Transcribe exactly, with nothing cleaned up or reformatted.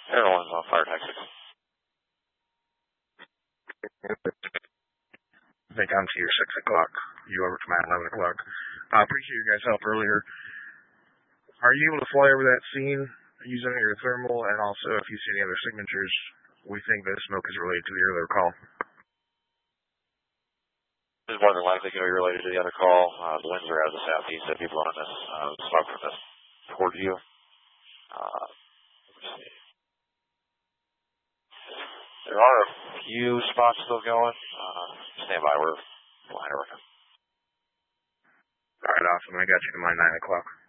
Air one's on fire taxi. I think I'm to your six o'clock. You over to my eleven o'clock. I appreciate your guys' help earlier. Are you able to fly over that scene using your thermal, and also if you see any other signatures? We think that smoke is related to the earlier call. This is more than likely going to be related to the other call. Uh, the winds are out of the southeast. They'd be blowing this uh, smoke from this toward you. Uh, let's see. There are a few spots still going. Uh, stand by. We're flying over. All right, awesome. I got you to my nine o'clock.